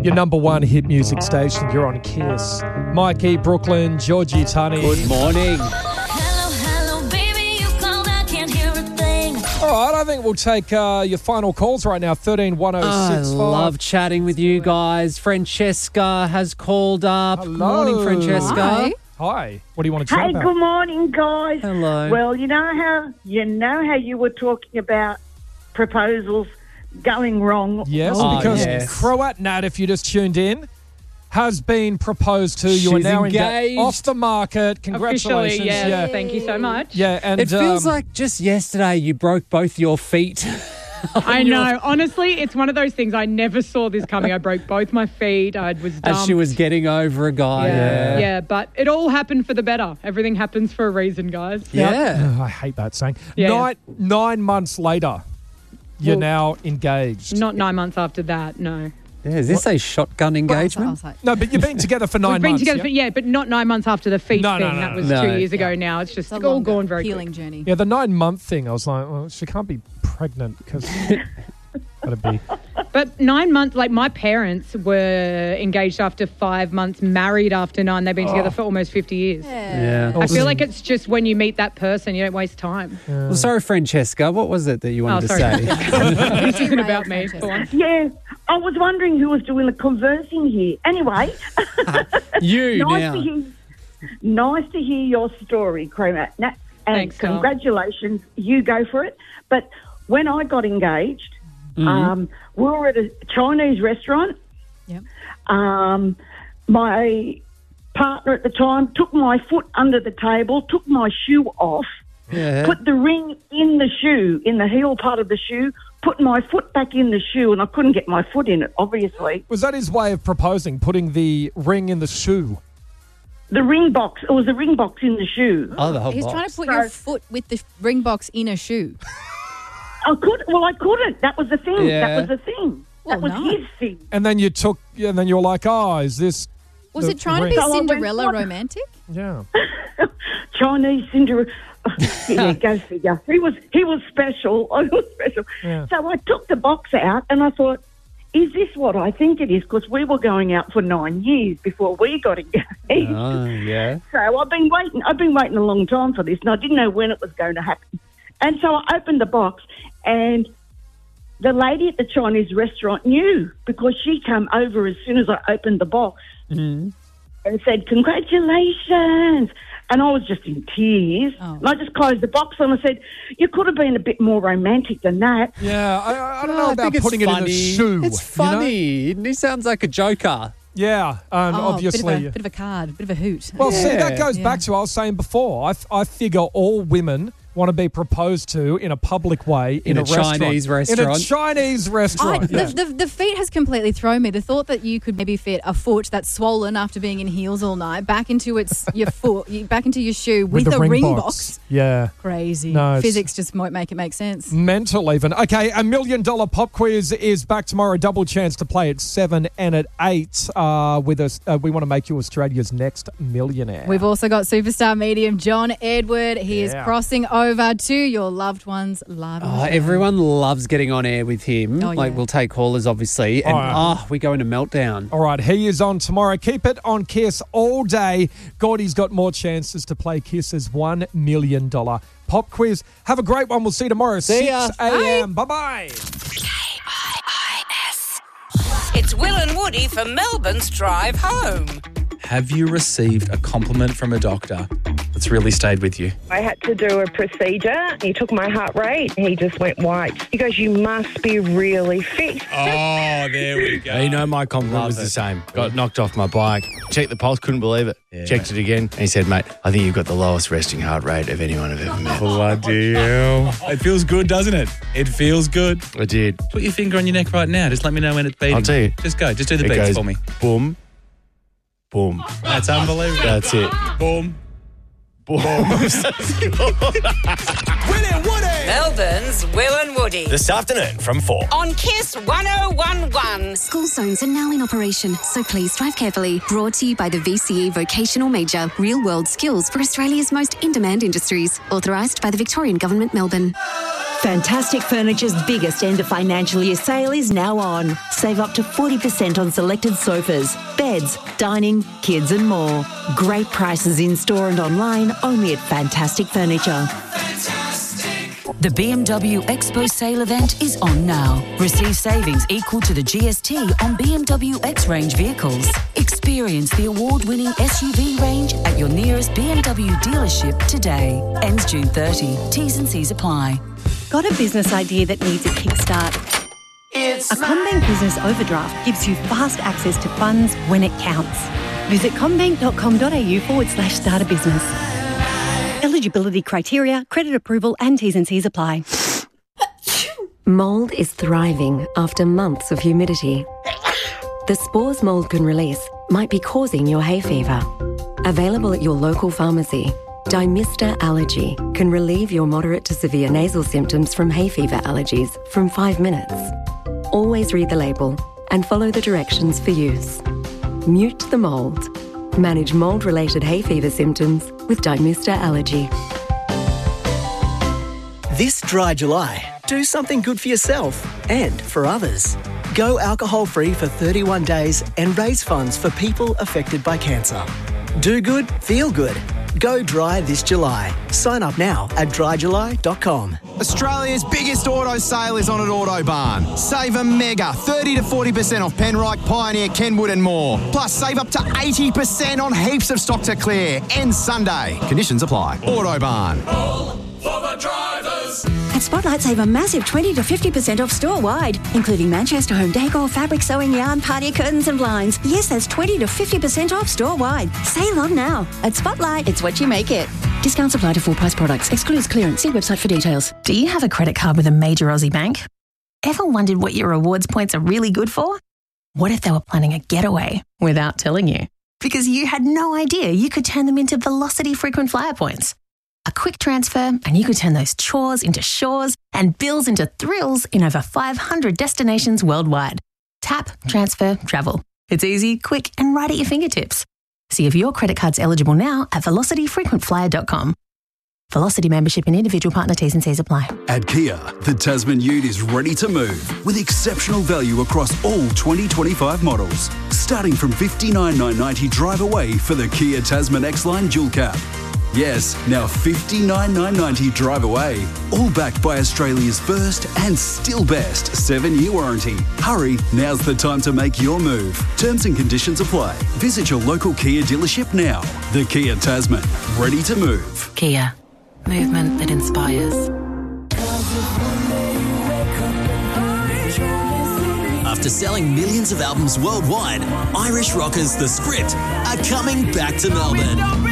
Your number one hit music station. You're on Kiss. Mikey, Brooklyn, Georgie, Tani. Good morning. Hello, baby, you called, I can't hear a thing. All right, I think we'll take your final calls right now. 131065. I love chatting with you guys. Francesca has called up. Hello. Good morning, Francesca. Hi. Hi. What do you want to chat Hey, about? good morning, guys. Hello. Well, you know how you were talking about proposals going wrong. Yes, Oh, because yes. Croat Nat, if you just tuned in, has been proposed to. You are She's now engaged. Off the market. Congratulations. Officially, yeah. Thank you so much. Yeah, and It feels like just yesterday you broke both your feet. I know. Honestly, it's one of those things. I never saw this coming. I broke both my feet. I was dumped. As she was getting over a guy. Yeah, but it all happened for the better. Everything happens for a reason, guys. Yeah. Oh, I hate that saying. Yeah. 9 months later, you're now engaged. Not 9 months after that, no. Yeah, is this a shotgun engagement? No, but you've been together for 9 We've been months. together, but not 9 months after the feet No, thing. no, no, that was no. 2 years ago now. It's just all gone very healing quick. journey. Yeah, the 9 month thing, I was like, well, she can't be pregnant because that'd be. But 9 months, like my parents were engaged after 5 months, married after 9. They've been together for almost 50 years. Yeah. I feel like it's just when you meet that person, you don't waste time. Well, sorry, Francesca. What was it that you wanted to sorry. say? This isn't about me. Go on. Yeah, I was wondering who was doing the conversing here. Anyway, You nice to hear your story, Crema. And Thanks, Carl. congratulations, you go for it. But when I got engaged, we were at a Chinese restaurant. Yep. My partner at the time took my foot under the table, took my shoe off, Yeah. put the ring in the shoe, in the heel part of the shoe, put my foot back in the shoe, and I couldn't get my foot in it, obviously. Was that his way of proposing, putting the ring in the shoe? The ring box, it was a ring box in the shoe. Oh, the whole He's box. trying to put your foot with the ring box in a shoe. I couldn't. That was the thing. Yeah. That was the thing. That was Well, no. his thing. And then you were like, oh, is this. Was the it trying to ring? be So I went, Cinderella what? romantic? Yeah. Chinese Cinderella. Yeah, go figure. He was special. I was special. Yeah. So I took the box out and I thought, is this what I think it is? Because we were going out for 9 years before we got engaged. Oh, yeah. So I've been waiting a long time for this, and I didn't know when it was going to happen. And so I opened the box, and the lady at the Chinese restaurant knew because she came over as soon as I opened the box and said, "Congratulations." And I was just in tears. Oh. And I just closed the box and I said, "You could have been a bit more romantic than that." Yeah, I don't Oh, know I about think it's putting it in a funny. shoe. It's you know? funny. He sounds like a joker. Yeah, obviously. Bit of a card, bit of a hoot. Well, see, that goes Yeah. back to what I was saying before. I figure all women want to be proposed to in a public way in a Chinese In a restaurant. Chinese restaurant. yeah. The feet has completely thrown me. The thought that you could maybe fit a foot that's swollen after being in heels all night back into your foot, back into your shoe with the a ring box. Yeah. Crazy. No, it's- Physics just won't make it make sense. Mental even. Okay, $1 million pop quiz is back tomorrow. Double chance to play at 7 and at 8 with us. We want to make you Australia's next millionaire. We've also got superstar medium John Edward. He is Yeah. crossing over to your loved one's live on Oh, the show. everyone loves getting on air with him. Oh, Like, yeah. we'll take callers, obviously. And, we go into meltdown. All right, he is on tomorrow. Keep it on Kiss all day. Gordy's got more chances to play Kiss's $1 million pop quiz. Have a great one. We'll see you tomorrow. See ya. 6 a.m. Bye-bye. It's Will and Woody for Melbourne's Drive Home. Have you received a compliment from a doctor that's really stayed with you? I had to do a procedure. He took my heart rate. He just went white. He goes, "You must be really fit." Oh, there we go. You know, my compliment was the same. Got knocked off my bike. Checked the pulse, couldn't believe it. Yeah. Checked it again. And he said, "Mate, I think you've got the lowest resting heart rate of anyone I've ever met." Bloody hell. It feels good, doesn't it? It feels good. I did. Put your finger on your neck right now. Just let me know when it's beating. I'll tell you. Just go. Just do the It beats goes for me. boom, boom. That's unbelievable. That's it. Boom. Boom. Melbourne's Will and Woody. This afternoon from 4. On Kiss 1011. School zones are now in operation, so please drive carefully. Brought to you by the VCE Vocational Major. Real-world skills for Australia's most in-demand industries. Authorised by the Victorian Government, Melbourne. Fantastic Furniture's biggest end of financial year sale is now on. Save up to 40% on selected sofas, beds, dining, kids and more. Great prices in-store and online only at Fantastic Furniture. The BMW Expo sale event is on now. Receive savings equal to the GST on BMW X-Range vehicles. Experience the award-winning SUV range at your nearest BMW dealership today. Ends June 30. T's and C's apply. Got a business idea that needs a kickstart? A CommBank Business Overdraft gives you fast access to funds when it counts. Visit commbank.com.au/start a business. Eligibility criteria, credit approval and T's and C's apply. Mould is thriving after months of humidity. The spores mould can release might be causing your hay fever. Available at your local pharmacy, Dymista Allergy can relieve your moderate to severe nasal symptoms from hay fever allergies from 5 minutes. Always read the label and follow the directions for use. Mute the mould. Manage mould-related hay fever symptoms with Dymista Allergy. This dry July, do something good for yourself and for others. Go alcohol-free for 31 days and raise funds for people affected by cancer. Do good, feel good. Go dry this July. Sign up now at dryjuly.com. Australia's biggest auto sale is on at Autobarn. Save a mega 30 to 40% off Penrite, Pioneer, Kenwood and more. Plus save up to 80% on heaps of stock to clear. Ends Sunday. Conditions apply. Autobarn. All for the drivers. At Spotlight, save a massive 20 to 50% off store-wide, including Manchester home decor, fabric sewing yarn, party curtains and blinds. Yes, that's 20 to 50% off store-wide. Sale on now. At Spotlight, it's what you make it. Discounts apply to full-price products. Excludes clearance. See website for details. Do you have a credit card with a major Aussie bank? Ever wondered what your rewards points are really good for? What if they were planning a getaway without telling you? Because you had no idea you could turn them into Velocity frequent flyer points. A quick transfer and you could turn those chores into shores and bills into thrills in over 500 destinations worldwide. Tap, transfer, travel. It's easy, quick and right at your fingertips. See if your credit card's eligible now at velocityfrequentflyer.com. Velocity membership and individual partner T's and C's apply. At Kia, the Tasman Ute is ready to move with exceptional value across all 2025 models. Starting from $59,990 drive away for the Kia Tasman X-Line Dual Cab. Yes, now $59,990 drive away. All backed by Australia's first and still best 7-year warranty. Hurry, now's the time to make your move. Terms and conditions apply. Visit your local Kia dealership now. The Kia Tasman, ready to move. Kia, movement that inspires. After selling millions of albums worldwide, Irish rockers The Script are coming back to Melbourne.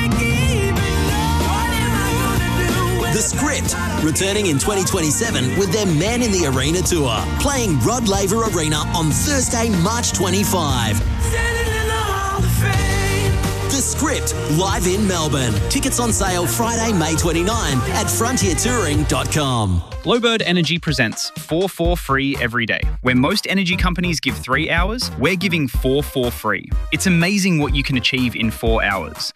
The Script, returning in 2027 with their Man in the Arena tour, playing Rod Laver Arena on Thursday, March 25. The Script, live in Melbourne. Tickets on sale Friday, May 29 at frontiertouring.com. Glowbird Energy presents 4 for free every day. Where most energy companies give 3 hours, we're giving 4 for free. It's amazing what you can achieve in 4 hours.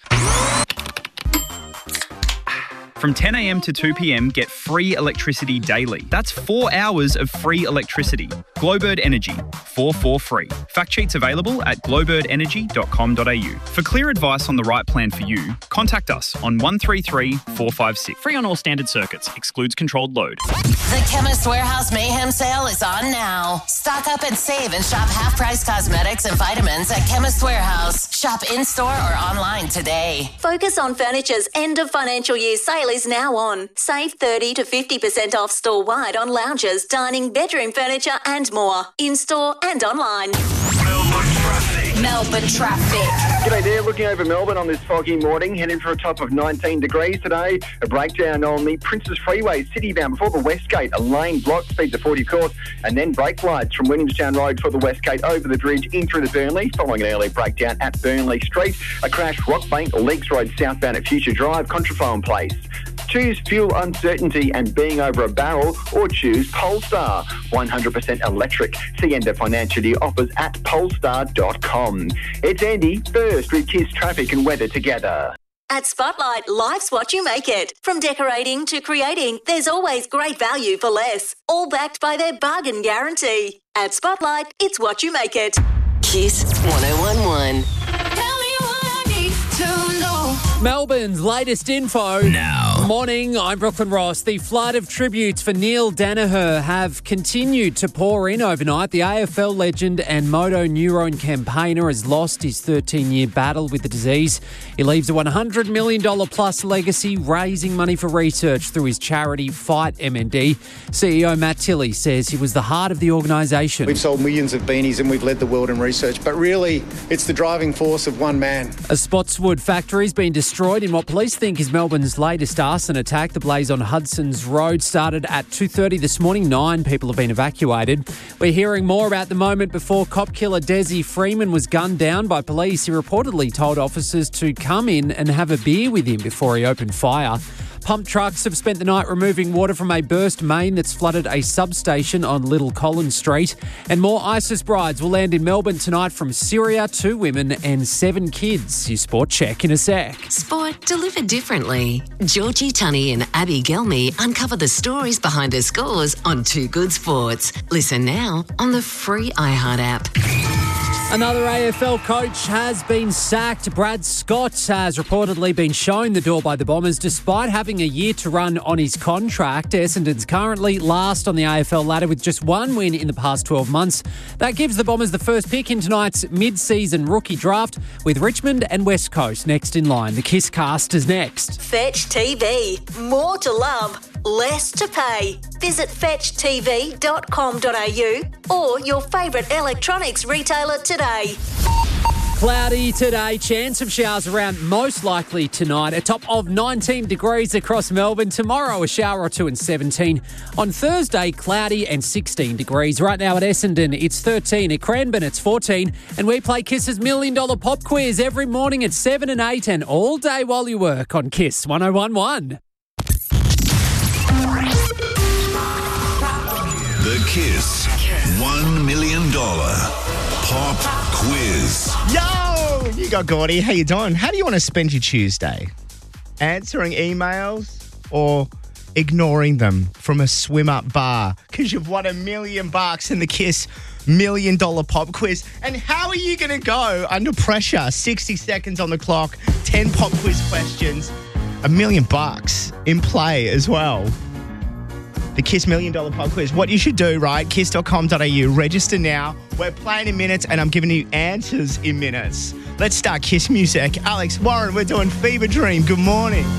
From 10 a.m. to 2 p.m, get free electricity daily. That's 4 hours of free electricity. Glowbird Energy, 4 for free. Fact sheets available at glowbirdenergy.com.au. For clear advice on the right plan for you, contact us on 133 456. Free on all standard circuits. Excludes controlled load. The Chemist Warehouse Mayhem Sale is on now. Stock up and save and shop half-price cosmetics and vitamins at Chemist Warehouse. Shop in-store or online today. Focus on Furniture's end of financial year sale is now on. Save 30 to 50% off store-wide on lounges, dining, bedroom furniture and more. In-store and online. Melbourne traffic. G'day there, looking over Melbourne on this foggy morning, heading for a top of 19 degrees today. A breakdown on the Princes Freeway, citybound before the Westgate, a lane blocked, speed to 40 course, and then brake lights from Williamstown Road for the Westgate over the bridge in through the Burnley, following an early breakdown at Burnley Street. A crash, Rockbank, Leaks Road southbound at Future Drive, Contraphone Place. Choose fuel uncertainty and being over a barrel, or choose Polestar, 100% electric. See end of financial year offers at polestar.com. It's Andy, first with Kiss Traffic and Weather together. At Spotlight, life's what you make it. From decorating to creating, there's always great value for less. All backed by their bargain guarantee. At Spotlight, it's what you make it. Kiss 1011. Melbourne's latest info. Now. Morning, I'm Brooklyn Ross. The flood of tributes for Neil Danaher have continued to pour in overnight. The AFL legend and moto neurone campaigner has lost his 13-year battle with the disease. He leaves a $100 million plus legacy, raising money for research through his charity Fight MND. CEO Matt Tilley says he was the heart of the organisation. We've sold millions of beanies and we've led the world in research, but really it's the driving force of one man. A Spotswood factory's been destroyed in what police think is Melbourne's latest arson attack. The blaze on Hudson's Road started at 2:30 this morning. 9 people have been evacuated. We're hearing more about the moment before cop killer Desi Freeman was gunned down by police. He reportedly told officers to come in and have a beer with him before he opened fire. Pump trucks have spent the night removing water from a burst main that's flooded a substation on Little Collins Street. And more ISIS brides will land in Melbourne tonight from Syria, 2 women and 7 kids. Your sport check in a sec. Sport delivered differently. Georgie Tunney and Abby Gelmy uncover the stories behind the scores on Too Good Sports. Listen now on the free iHeart app. Another AFL coach has been sacked. Brad Scott has reportedly been shown the door by the Bombers despite having a year to run on his contract. Essendon's currently last on the AFL ladder with just 1 win in the past 12 months. That gives the Bombers the first pick in tonight's mid-season rookie draft with Richmond and West Coast next in line. The Kiss Cast is next. Fetch TV. More to love, less to pay. Visit fetchtv.com.au or your favourite electronics retailer today. Cloudy today, chance of showers around, most likely tonight. A top of 19 degrees across Melbourne. Tomorrow, a shower or 2 and 17. On Thursday, cloudy and 16 degrees. Right now at Essendon, it's 13. At Cranbourne, it's 14. And we play Kiss's $1 Million Pop Quiz every morning at 7 and 8 and all day while you work on Kiss 1011. The Kiss $1 Million Pop Quiz. Yo, you got Gordy. How you doing? How do you want to spend your Tuesday? Answering emails or ignoring them from a swim-up bar? Because you've won $1 million in the Kiss $1 Million Pop Quiz. And how are you going to go under pressure? 60 seconds on the clock, 10 pop quiz questions, $1 million in play as well. The Kiss $1 Million Pop Quiz. What you should do, right? Kiss.com.au. Register now. We're playing in minutes and I'm giving you answers in minutes. Let's start Kiss music. Alex Warren, we're doing Fever Dream. Good morning.